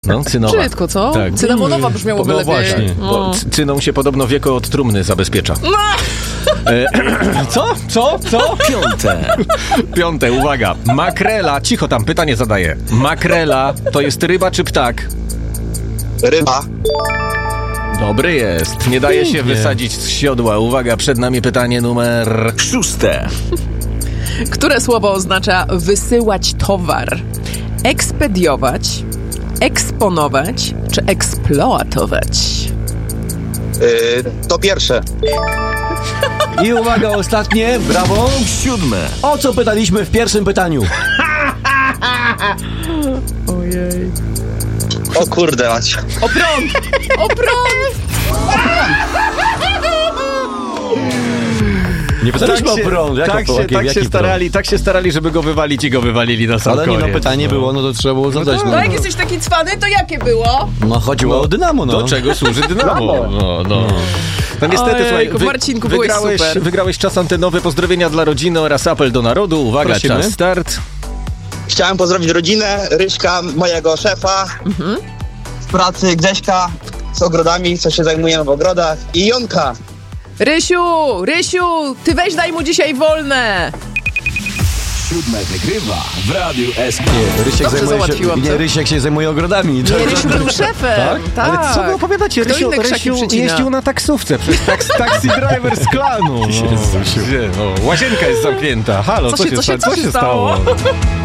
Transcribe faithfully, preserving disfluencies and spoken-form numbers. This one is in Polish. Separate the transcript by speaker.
Speaker 1: No, cynowa.
Speaker 2: Brzydko, co?
Speaker 1: Tak.
Speaker 2: Cynamonowa brzmiałoby
Speaker 1: No
Speaker 2: lepiej.
Speaker 1: właśnie,
Speaker 2: No.
Speaker 1: bo c- cyną się podobno wieko od trumny zabezpiecza. E, co? Co? Co?
Speaker 3: Piąte.
Speaker 1: Piąte, uwaga. Makrela, cicho tam, pytanie zadaję. Makrela to jest ryba czy ptak?
Speaker 4: Ryba.
Speaker 1: Dobry jest. Nie daje się
Speaker 3: Pięknie.
Speaker 1: wysadzić z siodła. Uwaga, przed nami pytanie numer...
Speaker 3: Szóste.
Speaker 2: Które słowo oznacza wysyłać towar? Ekspediować, eksponować czy eksploatować?
Speaker 4: Yy, to pierwsze.
Speaker 5: I uwaga, ostatnie, brawo.
Speaker 3: Siódme.
Speaker 5: O co pytaliśmy w pierwszym pytaniu?
Speaker 2: Ojej.
Speaker 4: O kurde, mać.
Speaker 2: O prąd! O prąd!
Speaker 5: Nie pytaliśmy o prąd. Jak
Speaker 1: tak
Speaker 5: o,
Speaker 1: się,
Speaker 5: jaki,
Speaker 1: tak
Speaker 5: jaki
Speaker 1: się starali, tak się starali, żeby go wywalić i go wywalili na sam
Speaker 5: Ale nie, no
Speaker 1: koniec.
Speaker 5: pytanie było, no to trzeba było zadać.
Speaker 2: No
Speaker 5: No,
Speaker 2: jak jesteś taki cwany, to jakie było?
Speaker 5: no chodziło o Dynamo, no.
Speaker 1: Do czego służy Dynamo? No, no. No niestety,
Speaker 2: Ojejku,
Speaker 1: słuchaj,
Speaker 2: Marcinku, byłeś
Speaker 1: wygrałeś,
Speaker 2: super.
Speaker 1: wygrałeś czas antenowy, pozdrowienia dla rodziny oraz apel do narodu. Uwaga,
Speaker 5: Prosimy.
Speaker 1: czas start.
Speaker 4: Chciałem pozdrowić rodzinę, Ryśka, mojego szefa, z pracy Grześka, z ogrodami, co się zajmujemy w ogrodach, i Jonka.
Speaker 2: Rysiu, Rysiu, ty weź daj mu dzisiaj wolne.
Speaker 3: Siódme wygrywa w Radiu S K.
Speaker 5: Nie, Rysiek
Speaker 2: Dobrze
Speaker 5: zajmuje się,
Speaker 2: załatwiłam,
Speaker 5: nie,
Speaker 2: co?
Speaker 5: Rysiek się zajmuje ogrodami.
Speaker 2: Nie, Rysiu był szefem. Tak?
Speaker 1: Ale co wy opowiadacie?
Speaker 2: Kto
Speaker 1: Rysiu,
Speaker 2: inne krzaki
Speaker 1: Rysiu
Speaker 2: przycina?
Speaker 1: jeździł na taksówce, przez taks, taxi driver z klanu. No, gdzie? No, łazienka jest zamknięta. Halo,
Speaker 2: Co
Speaker 1: co,
Speaker 2: się-
Speaker 1: się,
Speaker 2: co się-
Speaker 1: sta-
Speaker 2: co się stało?